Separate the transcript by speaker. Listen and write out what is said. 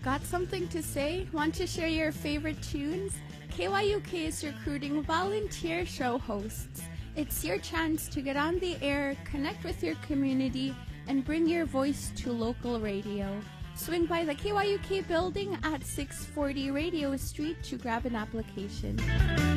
Speaker 1: Got something to say? Want to share your favorite tunes? KYUK is recruiting volunteer show hosts. It's your chance to get on the air, connect with your community, and bring your voice to local radio. Swing by the KYUK building at 640 Radio Street to grab an application.